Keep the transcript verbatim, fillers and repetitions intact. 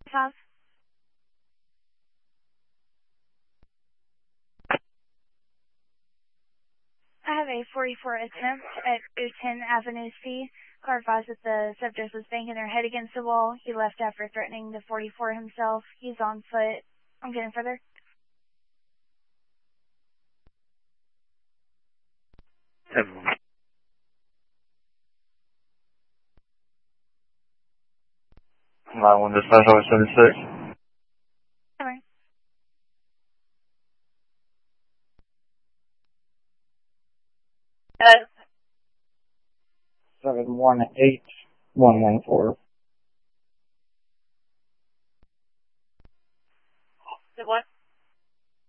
Five. I have a forty-four attempt at two ten Avenue C. Car advised that the subject was banging their head against the wall. He left after threatening the forty-four himself. He's on foot. I'm getting further. Seven. Nine one dispatch over seventy six. Alright. Uh, seven one eight one one four.